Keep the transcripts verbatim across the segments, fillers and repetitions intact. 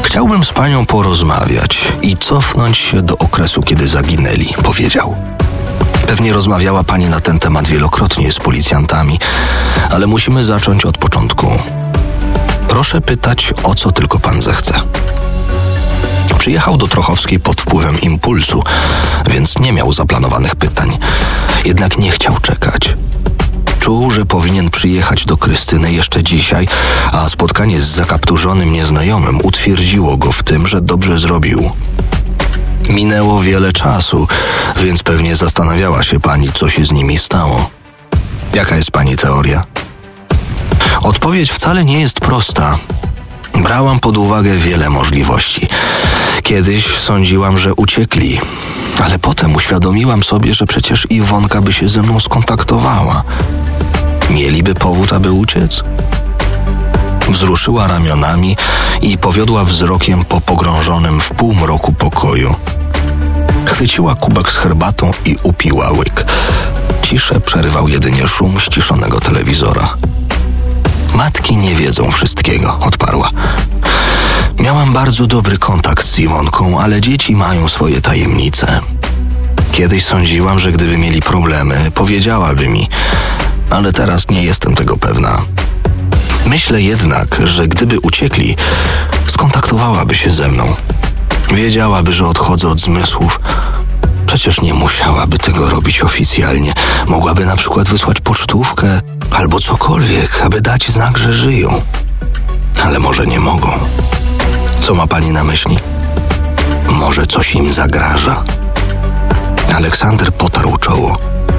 Chciałbym z panią porozmawiać i cofnąć się do okresu, kiedy zaginęli, powiedział. Pewnie rozmawiała pani na ten temat wielokrotnie z policjantami, ale musimy zacząć od początku. Proszę pytać, o co tylko pan zechce. Przyjechał do Trochowskiej pod wpływem impulsu, więc nie miał zaplanowanych pytań. Jednak nie chciał czekać. Czuł, że powinien przyjechać do Krystyny jeszcze dzisiaj, a spotkanie z zakapturzonym nieznajomym utwierdziło go w tym, że dobrze zrobił. Minęło wiele czasu, więc pewnie zastanawiała się pani, co się z nimi stało. Jaka jest pani teoria? Odpowiedź wcale nie jest prosta. Brałam pod uwagę wiele możliwości. Kiedyś sądziłam, że uciekli, ale potem uświadomiłam sobie, że przecież Iwonka by się ze mną skontaktowała. Mieliby powód, aby uciec? Wzruszyła ramionami i powiodła wzrokiem po pogrążonym w półmroku pokoju. Chwyciła kubek z herbatą i upiła łyk. Ciszę przerywał jedynie szum ściszonego telewizora. Matki nie wiedzą wszystkiego, odparła. Miałam bardzo dobry kontakt z Iwonką, ale dzieci mają swoje tajemnice. Kiedyś sądziłam, że gdyby mieli problemy, powiedziałaby mi, ale teraz nie jestem tego pewna. Myślę jednak, że gdyby uciekli, skontaktowałaby się ze mną. Wiedziałaby, że odchodzę od zmysłów. Przecież nie musiałaby tego robić oficjalnie. Mogłaby na przykład wysłać pocztówkę albo cokolwiek, aby dać znak, że żyją. Ale może nie mogą. Co ma pani na myśli? Może coś im zagraża? Aleksander potarł czoło.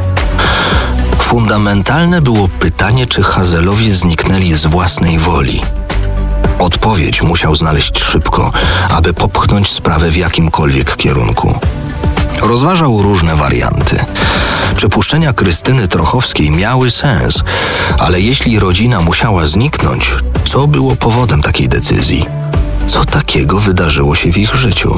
Fundamentalne było pytanie, czy Hazelowie zniknęli z własnej woli. Odpowiedź musiał znaleźć szybko, aby popchnąć sprawę w jakimkolwiek kierunku. Rozważał różne warianty. Przypuszczenia Krystyny Trochowskiej miały sens, ale jeśli rodzina musiała zniknąć, co było powodem takiej decyzji? Co takiego wydarzyło się w ich życiu?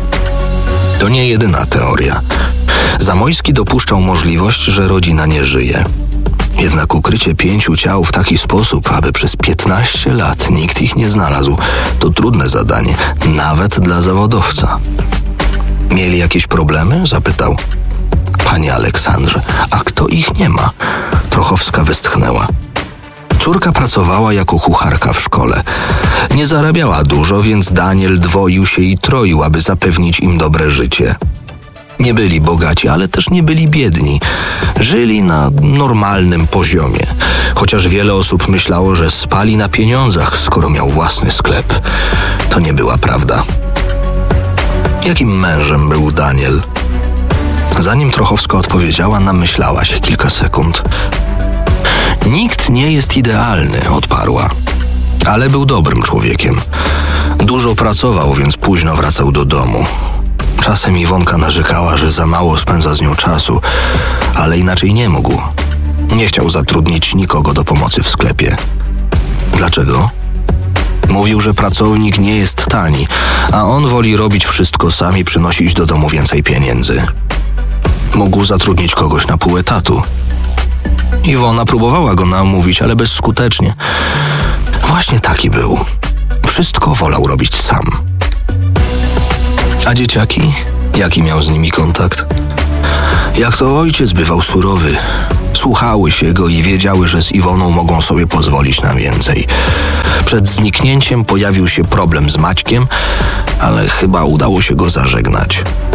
To nie jedyna teoria. Zamojski dopuszczał możliwość, że rodzina nie żyje. Jednak ukrycie pięciu ciał w taki sposób, aby przez piętnaście lat nikt ich nie znalazł, to trudne zadanie, nawet dla zawodowca. Mieli jakieś problemy? Zapytał. Panie Aleksandrze, a kto ich nie ma? Trochowska westchnęła. Córka pracowała jako kucharka w szkole. Nie zarabiała dużo, więc Daniel dwoił się i troił, aby zapewnić im dobre życie. Nie byli bogaci, ale też nie byli biedni. Żyli na normalnym poziomie. Chociaż wiele osób myślało, że spali na pieniądzach, skoro miał własny sklep. To nie była prawda. Jakim mężem był Daniel? Zanim Trochowska odpowiedziała, namyślała się kilka sekund. Nikt nie jest idealny, odparła. Ale był dobrym człowiekiem. Dużo pracował, więc późno wracał do domu. Czasem Iwonka narzekała, że za mało spędza z nią czasu, ale inaczej nie mógł. Nie chciał zatrudnić nikogo do pomocy w sklepie. Dlaczego? Mówił, że pracownik nie jest tani, a on woli robić wszystko sam i przynosić do domu więcej pieniędzy. Mógł zatrudnić kogoś na pół etatu. Iwona próbowała go namówić, ale bezskutecznie. Właśnie taki był. Wszystko wolał robić sam. A dzieciaki? Jaki miał z nimi kontakt? Jak to ojciec bywał surowy. Słuchały się go i wiedziały, że z Iwoną mogą sobie pozwolić na więcej. Przed zniknięciem pojawił się problem z Maćkiem, ale chyba udało się go zażegnać.